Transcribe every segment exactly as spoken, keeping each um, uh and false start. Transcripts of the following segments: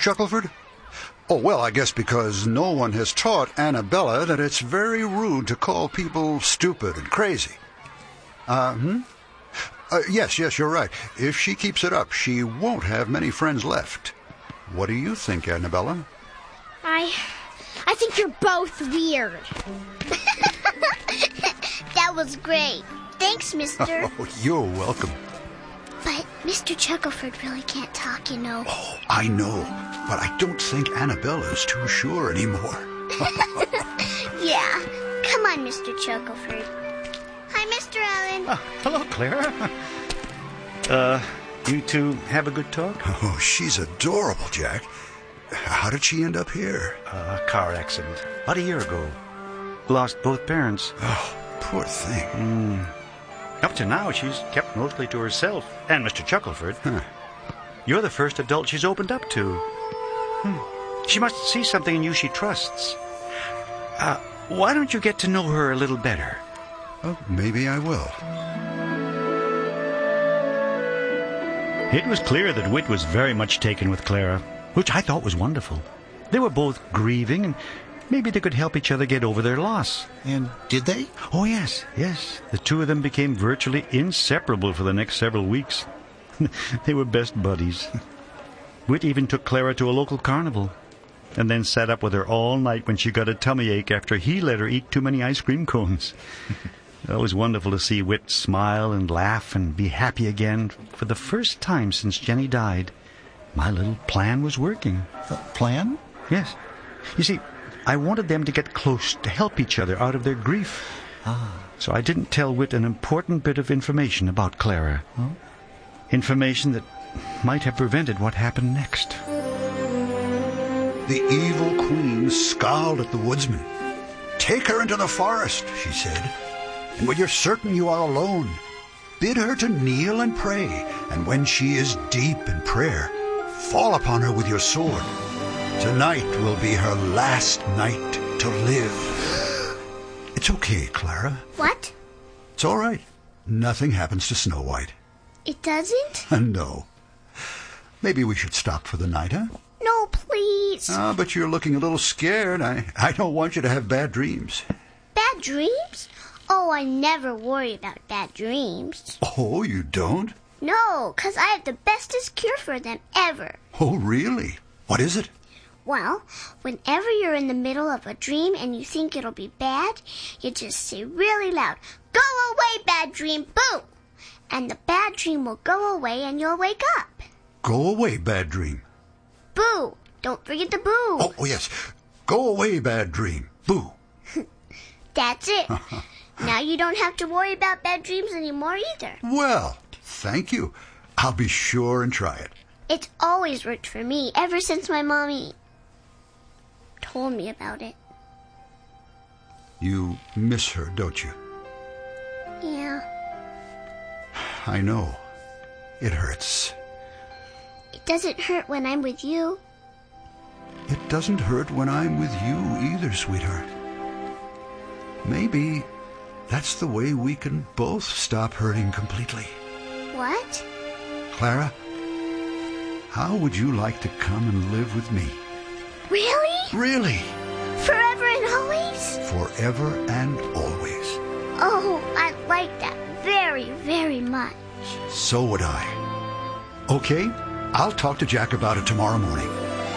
Chuckleford? Oh, well, I guess because no one has taught Annabella that it's very rude to call people stupid and crazy. Uh, hmm? Uh, yes, yes, you're right. If she keeps it up, she won't have many friends left. What do you think, Annabella? I... I think you're both weird. That was great. Thanks, mister. Oh, you're welcome. But Mister Chuckleford really can't talk, you know. Oh, I know. But I don't think Annabella's too sure anymore. Yeah. Come on, Mister Chuckleford. Hi, Mister Allen. Oh, hello, Clara. Uh, you two have a good talk? Oh, she's adorable, Jack. How did she end up here? Uh, a car accident. About a year ago. Lost both parents. Oh, poor thing. Mm. Up to now, she's kept mostly to herself and Mister Chuckleford. Huh. You're the first adult she's opened up to. Hmm. She must see something in you she trusts. Uh, why don't you get to know her a little better? Oh, maybe I will. It was clear that Whit was very much taken with Clara, which I thought was wonderful. They were both grieving, and maybe they could help each other get over their loss. And did they? Oh, yes, yes. The two of them became virtually inseparable for the next several weeks. They were best buddies. Whit even took Clara to a local carnival, and then sat up with her all night when she got a tummy ache after he let her eat too many ice cream cones. It was wonderful to see Whit smile and laugh and be happy again for the first time since Jenny died. My little plan was working. Uh, plan? Yes. You see, I wanted them to get close to help each other out of their grief. Ah. So I didn't tell Whit an important bit of information about Clara. Huh? Information that might have prevented what happened next. The evil queen scowled at the woodsman. "Take her into the forest," she said, "and when you're certain you are alone, bid her to kneel and pray, and when she is deep in prayer, fall upon her with your sword. Tonight will be her last night to live." It's okay, Clara. What? It's all right. Nothing happens to Snow White. It doesn't? No. Maybe we should stop for the night, huh? No, please. Ah, but you're looking a little scared. I, I don't want you to have bad dreams. Bad dreams? Oh, I never worry about bad dreams. Oh, you don't? No, 'cause I have the bestest cure for them ever. Oh, really? What is it? Well, whenever you're in the middle of a dream and you think it'll be bad, you just say really loud, "Go away, bad dream, boo!" And the bad dream will go away and you'll wake up. Go away, bad dream. Boo! Don't forget the boo. Oh, oh yes. Go away, bad dream. Boo. That's it. Now you don't have to worry about bad dreams anymore either. Well, thank you. I'll be sure and try it. It's always worked for me ever since my mommy told me about it. You miss her, don't you? Yeah. I know. It hurts. It doesn't hurt when I'm with you. It doesn't hurt when I'm with you either, sweetheart. Maybe that's the way we can both stop hurting completely. What? Clara, how would you like to come and live with me? Really? Really? Forever and always? Forever and always. Oh, I like that very, very much. So would I. Okay, I'll talk to Jack about it tomorrow morning.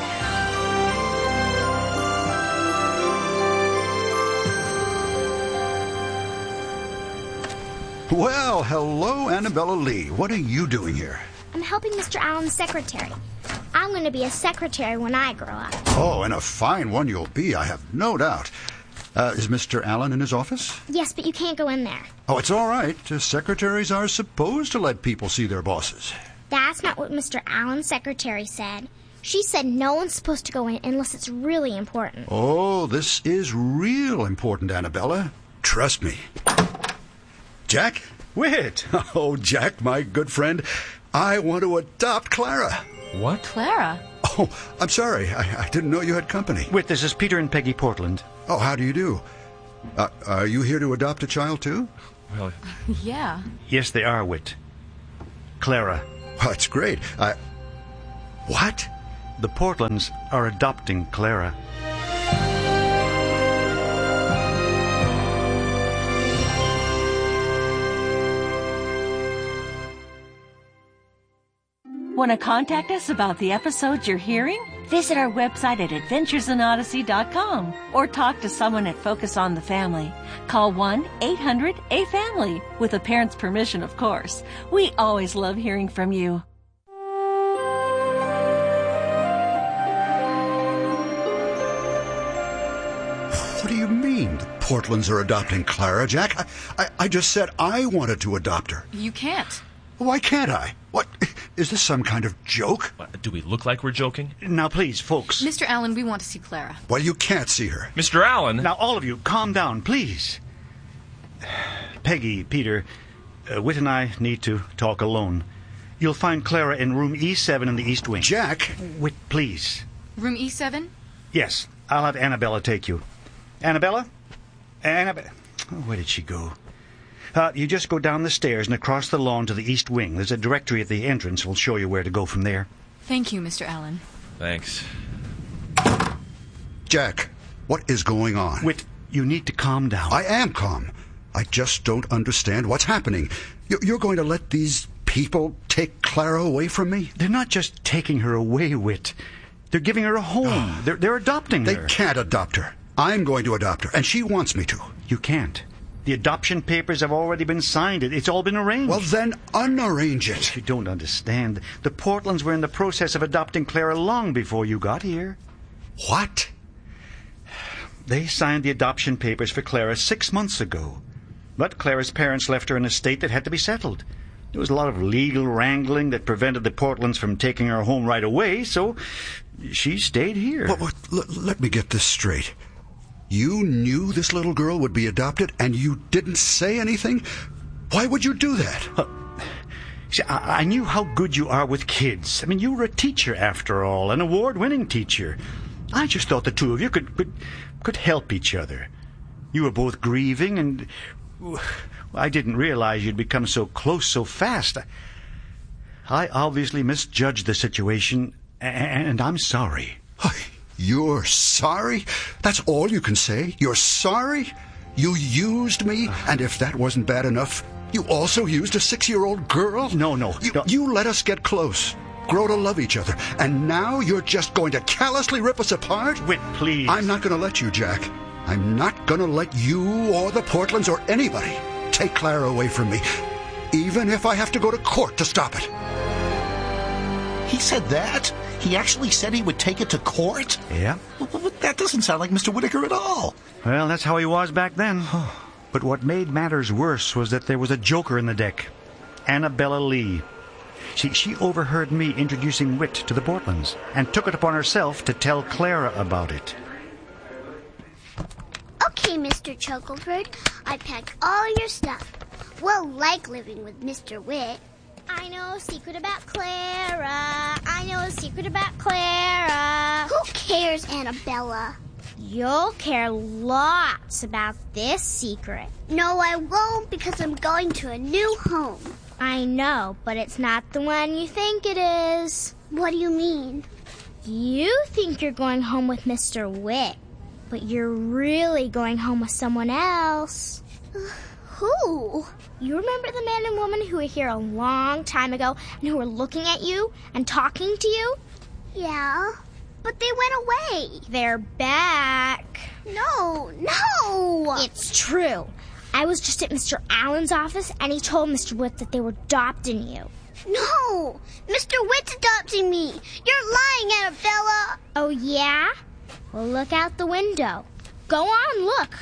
Well, hello, Annabella Lee. What are you doing here? I'm helping Mister Allen's secretary. I'm going to be a secretary when I grow up. Oh, and a fine one you'll be, I have no doubt. Uh, is Mister Allen in his office? Yes, but you can't go in there. Oh, it's all right. Uh, secretaries are supposed to let people see their bosses. That's not what Mister Allen's secretary said. She said no one's supposed to go in unless it's really important. Oh, this is real important, Annabella. Trust me. Jack? Whit! Oh, Jack, my good friend, I want to adopt Clara. What? Clara? Oh, I'm sorry. I, I didn't know you had company. Whit, this is Peter and Peggy Portland. Oh, how do you do? Uh, are you here to adopt a child, too? Well, Yeah. yes, they are, Whit. Clara. Well, that's great. I... What? The Portlands are adopting Clara. Want to contact us about the episodes you're hearing? Visit our website at adventures in odyssey dot com or talk to someone at Focus on the Family. Call one eight hundred A family, with a parent's permission, of course. We always love hearing from you. What do you mean, the Portlands are adopting Clara, Jack? I, I, I just said I wanted to adopt her. You can't. Why can't I? What? Is this some kind of joke? Uh, Do we look like we're joking? Now, please, folks. Mister Allen, we want to see Clara. Well, you can't see her. Mister Allen? Now, all of you, calm down, please. Peggy, Peter, uh, Whit and I need to talk alone. You'll find Clara in room E seven in the East Wing. Jack? Whit, please. Room E seven? Yes, I'll have Annabella take you. Annabella? Annabella? Oh, where did she go? Uh, you just go down the stairs and across the lawn to the East Wing. There's a directory at the entrance. We'll show you where to go from there. Thank you, Mister Allen. Thanks. Jack, what is going on? Whit, you need to calm down. I am calm. I just don't understand what's happening. You- You're going to let these people take Clara away from me? They're not just taking her away, Whit. They're giving her a home. they're, they're adopting They her. can't adopt her. I'm going to adopt her, and she wants me to. You can't. The adoption papers have already been signed. It- It's all been arranged. Well, then unarrange it. You don't understand. The Portlands were in the process of adopting Clara long before you got here. What? They signed the adoption papers for Clara six months ago. But Clara's parents left her in a state that had to be settled. There was a lot of legal wrangling that prevented the Portlands from taking her home right away, so she stayed here. What, what, l- let me get this straight. You knew this little girl would be adopted, and you didn't say anything? Why would you do that? See, I, I knew how good you are with kids. I mean, you were a teacher, after all, an award-winning teacher. I just thought the two of you could could, could help each other. You were both grieving, and I didn't realize you'd become so close so fast. I, I obviously misjudged the situation, and, and I'm sorry. You're sorry? That's all you can say? You're sorry? You used me, and if that wasn't bad enough, you also used a six-year-old girl? No, no, You, no. you let us get close, grow to love each other, and now you're just going to callously rip us apart? Whit, please. I'm not going to let you, Jack. I'm not going to let you or the Portlands or anybody take Clara away from me, even if I have to go to court to stop it. He said that? He actually said he would take it to court? Yeah? But- but- but that doesn't sound like Mister Whittaker at all. Well, that's how he was back then. But what made matters worse was that there was a joker in the deck. Annabella Lee. She, she overheard me introducing Whit to the Portlands and took it upon herself to tell Clara about it. Okay, Mister Chuckleford, I packed all your stuff. We'll like living with Mister Whit. I know a secret about Clara. I know a secret about Clara. Who cares, Annabella? You'll care lots about this secret. No, I won't, because I'm going to a new home. I know, but it's not the one you think it is. What do you mean? You think you're going home with Mister Whit, but you're really going home with someone else. Who? You remember the man and woman who were here a long time ago and who were looking at you and talking to you? Yeah, but they went away. They're back. No, no! It's true. I was just at Mister Allen's office and he told Mister Whit that they were adopting you. No! Mister Whit's adopting me! You're lying, Annabella! Oh, yeah? Well, look out the window. Go on, look.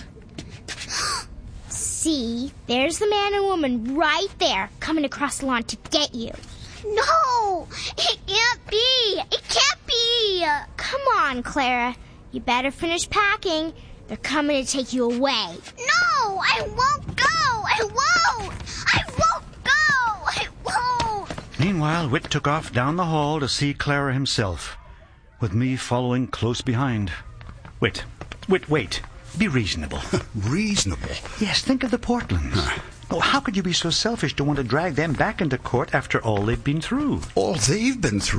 See, there's the man and woman right there coming across the lawn to get you. No! It can't be! It can't be! Come on, Clara. You better finish packing. They're coming to take you away. No! I won't go! I won't! I won't go! I won't! Meanwhile, Whit took off down the hall to see Clara himself, with me following close behind. Whit, Whit, wait. Be reasonable. Reasonable? Yes, think of the Portlands. Oh, how could you be so selfish to want to drag them back into court after all they've been through? All they've been through?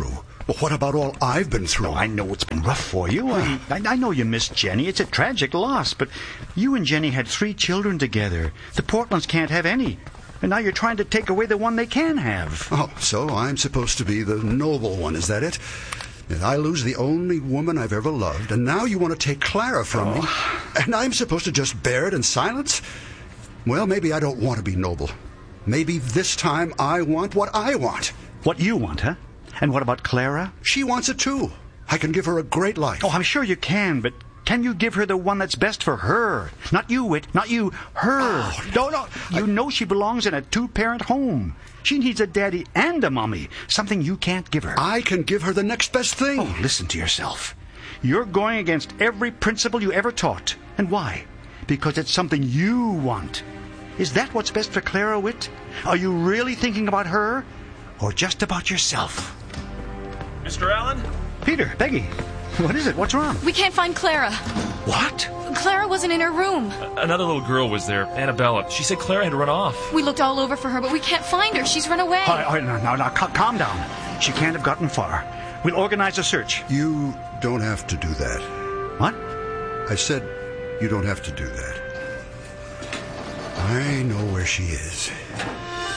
Well, what about all I've been through? Oh, I know it's been rough for you. I, I, I know you miss Jenny. It's a tragic loss. But you and Jenny had three children together. The Portlands can't have any. And now you're trying to take away the one they can have. Oh, so I'm supposed to be the noble one, is that it? And I lose the only woman I've ever loved, and now you want to take Clara from me? And I'm supposed to just bear it in silence? Well, maybe I don't want to be noble. Maybe this time I want what I want. What you want, huh? And what about Clara? She wants it too. I can give her a great life. Oh, I'm sure you can, but can you give her the one that's best for her? Not you, Whit. Not you. Her. Oh, no, no. You I... know she belongs in a two-parent home. She needs a daddy and a mommy. Something you can't give her. I can give her the next best thing. Oh, listen to yourself. You're going against every principle you ever taught. And why? Because it's something you want. Is that what's best for Clara, Whit? Are you really thinking about her? Or just about yourself? Mister Allen? Peter, Peggy, what is it? What's wrong? We can't find Clara. What? Clara wasn't in her room. Another little girl was there, Annabella. She said Clara had run off. We looked all over for her, but we can't find her. She's run away. All right, all right, now, now, now, calm down. She can't have gotten far. We'll organize a search. You don't have to do that. What? I said you don't have to do that. I know where she is.